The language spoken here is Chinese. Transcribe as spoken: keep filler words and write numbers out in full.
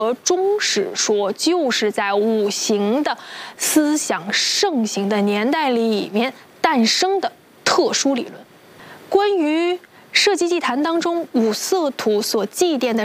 而中史说就是在五行的思想盛行的年代里面诞生的特殊理论。关于社稷祭坛当中五色土所祭奠的